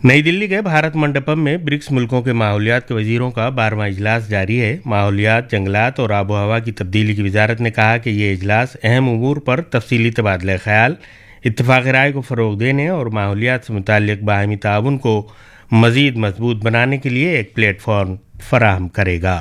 नई दिल्ली के भारत मंडपम में ब्रिक्स मुल्कों के माहौलियात के वजीरों का 12वां इजलास जारी है। माहौलियात, जंगलात और आबो हवा की तब्दीली की वजारत ने कहा कि ये इजलास अहम उमूर पर तफसीली तबादला ख्याल, इत्तफाक राय को फ़रोग़ देने और माहौलियात से मुताल्लिक़ बाहमी ताउन को मज़ीद मजबूत बनाने के लिए एक प्लेटफॉर्म फराहम करेगा।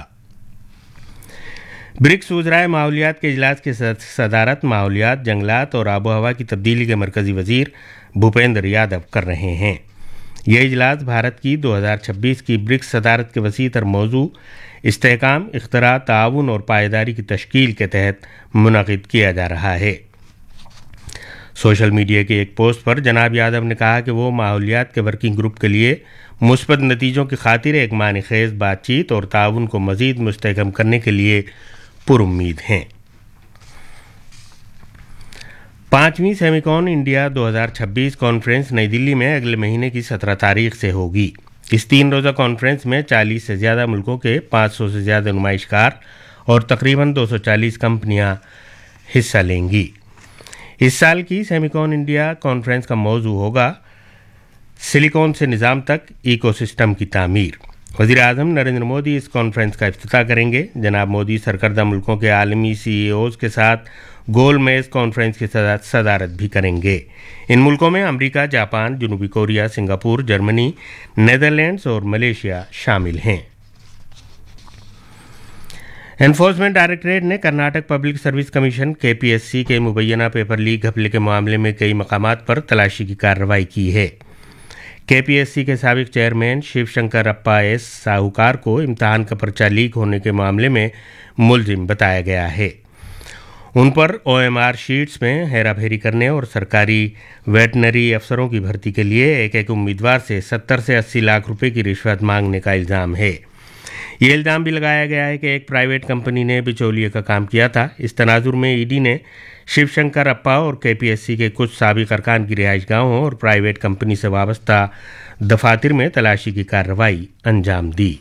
ब्रिक्स वज़राए माहौलियात के इजलास की सदारत माहौलियात, जंगलात और आबो हवा की तब्दीली के मरकज़ी वज़ीर भूपेंद्र यादव कर रहे हैं। यह इजलास भारत की 2026 की ब्रिक्स सदारत के वसी तर मौजू इस्तेहकाम, इख्तरा, ताउन और पायदारी की तश्कील के तहत मुनक़िद किया जा रहा है। सोशल मीडिया के एक पोस्ट पर जनाब यादव ने कहा कि वो माहौलियात के वर्किंग ग्रुप के लिए मुस्बत नतीजों की खातिर एक मानी-ख़ेज़ बातचीत और ताउन को मज़ीद मुस्तहकम करने के लिए पुरुम्मीद हैं। 5वीं सेमिकॉन इंडिया 2026 कॉन्फ्रेंस नई दिल्ली में अगले महीने की 17 तारीख से होगी। इस 3 रोज़ा कॉन्फ्रेंस में 40 से ज़्यादा मुल्कों के 500 से ज़्यादा नुमाइशकार और तकरीबन 240 कंपनियां हिस्सा लेंगी। इस साल की सेमिकॉन इंडिया कॉन्फ्रेंस का मौजू होगा सिलिकॉन से निज़ाम तक इकोसिस्टम की तामीर। वज़ीर-ए-आज़म नरेंद्र मोदी इस कॉन्फ्रेंस का इफ्तिताह करेंगे। जनाब मोदी सरकर्दा मुल्कों के आलमी CEOs के साथ गोल मेज़ कॉन्फ्रेंस की सदारत भी करेंगे। इन मुल्कों में अमेरिका, जापान, जनूबी कोरिया, सिंगापुर, जर्मनी, नेदरलैंड्स और मलेशिया शामिल हैं। एनफोर्समेंट डायरेक्टरेट ने Karnataka public service commission KPSC के मुबैना पेपर लीक घपले के मामले में कई मकामात पर तलाशी की कार्रवाई की है। KPSC के साबिक चेयरमैन शिवशंकर अप्पा एस साहूकार को इम्तहान का पर्चा लीक होने के मामले में मुलजिम बताया गया है। उन पर OMR शीट्स में हेराफेरी करने और सरकारी वेटनरी अफसरों की भर्ती के लिए एक उम्मीदवार से 70 से 80 लाख रुपए की रिश्वत मांगने का इल्ज़ाम है। ये इल्ज़ाम भी लगाया गया है कि एक प्राइवेट कंपनी ने बिचौलिए का काम किया था। इस तनाजुर में ED ने शिवशंकर अप्पा और KPSC के कुछ साबिक अरकान की रिहाइशगाहों और प्राइवेट कंपनी से वाबस्ता दफातर में तलाशी की कार्रवाई अंजाम दी।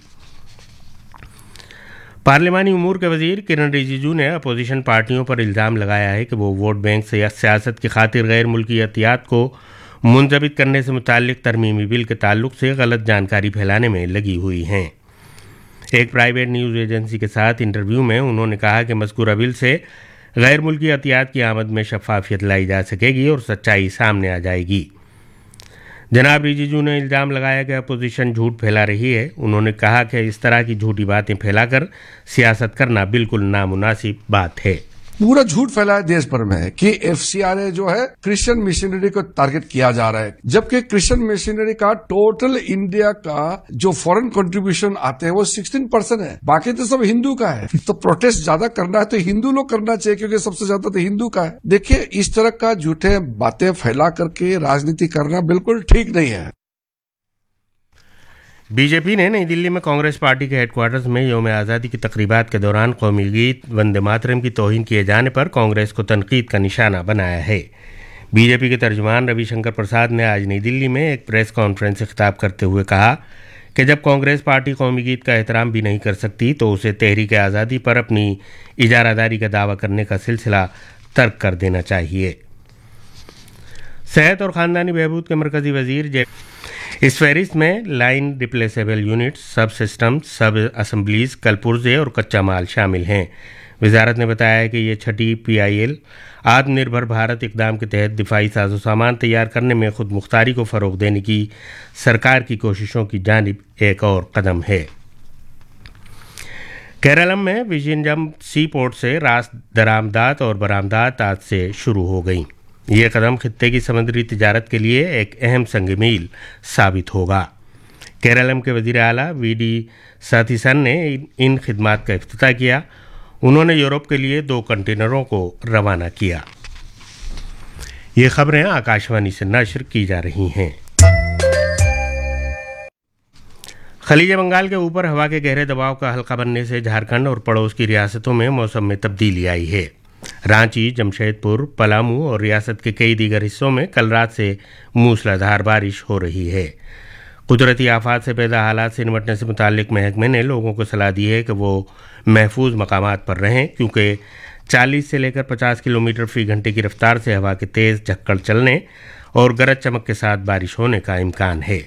पार्लिमानी उमूर के वज़ीर किरण रिजिजू ने अपोजिशन पार्टियों पर इल्ज़ाम लगाया है कि वो वोट बैंक से या सियासत की खातिर गैर मुल्की अहतियात को मुंजबित करने से मुताल्लिक़ तरमीमी बिल के ताल्लुक से गलत जानकारी फैलाने में लगी हुई हैं। एक प्राइवेट न्यूज़ एजेंसी के साथ इंटरव्यू में उन्होंने कहा कि मज़कूरा बिल से गैर मुल्की अहतियात की आमद में शफ़ाफियत लाई जा सकेगी और सच्चाई सामने आ जाएगी। जनाब रिजिजू ने इल्ज़ाम लगाया कि अपोजिशन झूठ फैला रही है। उन्होंने कहा कि इस तरह की झूठी बातें फैलाकर सियासत करना बिल्कुल नामुनासिब बात है। पूरा झूठ फैलाया देश भर में कि FCRA जो है क्रिश्चियन मिशनरी को टारगेट किया जा रहा है, जबकि क्रिश्चियन मिशनरी का टोटल इंडिया का जो फॉरेन कंट्रीब्यूशन आते हैं वो 16% है, बाकी तो सब हिंदू का है। तो प्रोटेस्ट ज्यादा करना है तो हिंदू लोग करना चाहिए, क्योंकि सबसे ज्यादा तो हिंदू का है। देखिए, इस तरह का झूठे बातें फैला करके राजनीति करना बिल्कुल ठीक नहीं है। बीजेपी ने नई दिल्ली में कांग्रेस पार्टी के हेडक्वार्टर्स में यौम आज़ादी की तकरीबात के दौरान कौमी गीत वंदे मातरम की तौहीन किए जाने पर कांग्रेस को तनकीद का निशाना बनाया है। बीजेपी के तर्जुमान रविशंकर प्रसाद ने आज नई दिल्ली में एक प्रेस कॉन्फ्रेंस से खिताब करते हुए कहा कि जब कांग्रेस पार्टी कौमी गीत का एहतराम भी नहीं कर सकती तो उसे तहरीक आज़ादी पर अपनी इजारादारी का दावा करने का सिलसिला तर्क कर देना चाहिए। सेहत और ख़ानदानी बहबूद के मरकज़ी वज़ीर इस फहरिस्त में लाइन रिप्लेसेबल यूनिट्स, सब सिस्टम, सब असम्बलीज, कल पुर्जे और कच्चा माल शामिल हैं। वजारत ने बताया कि ये छठी PIL आत्मनिर्भर भारत इक़दाम के तहत दिफाई साजो सामान तैयार करने में खुद मुख्तारी को फ़रोग़ देने की सरकार की कोशिशों की जानिब एक और कदम है। केरलम में विजिंजम सी पोर्ट से रास दरामदात और बरामदात आज से शुरू हो गई। ये कदम खित्ते की समुद्री तिजारत के लिए एक अहम संग मील साबित होगा। केरलम के वज़ीर आला VD सतीसन ने इन खिदमात का इफ्तिताह किया। उन्होंने यूरोप के लिए 2 कंटेनरों को रवाना किया। ये खबरें आकाशवाणी से नशर की जा रही हैं। खलीज बंगाल के ऊपर हवा के गहरे दबाव का हल्का बनने से झारखंड और पड़ोस की रियासतों में मौसम में तब्दीली आई है। रांची, जमशेदपुर, पलामू और रियासत के कई दीगर हिस्सों में कल रात से मूसलाधार बारिश हो रही है। कुदरती आफात से पैदा हालात से निपटने से मुताल्लिक महकमे ने लोगों को सलाह दी है कि वो महफूज मकामात पर रहें, क्योंकि 40 से लेकर 50 किलोमीटर फी घंटे की रफ्तार से हवा के तेज़ झक्कड़ चलने और गरज चमक के साथ बारिश होने का इम्कान है।